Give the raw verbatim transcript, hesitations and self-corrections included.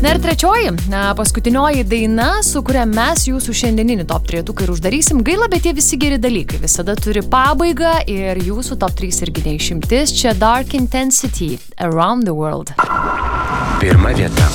Na ir trečioji, na, paskutinioji daina, su kuria mes jūsų šiandieninį top trejetuką ir uždarysim. Gaila, bet tie visi geri dalykai visada turi pabaigą ir jūsų top trys irgi neišimtis. Čia Dark Intensity, Around the World. Pirma vieta.